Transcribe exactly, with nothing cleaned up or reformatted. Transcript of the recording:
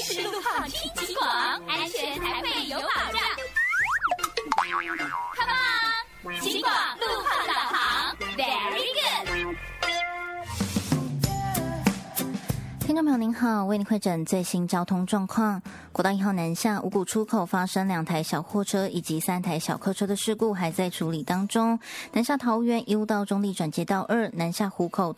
时路况听警广，安全才会有保障。Come on， 警广路况导航 ，Very good。 听众朋友您好，为您汇诊最新交通状况。国道一号南下五股出口发生两台小货车以及三台小客车的事故，还在处理当中。南下桃园一路到中立转接道二，南下湖口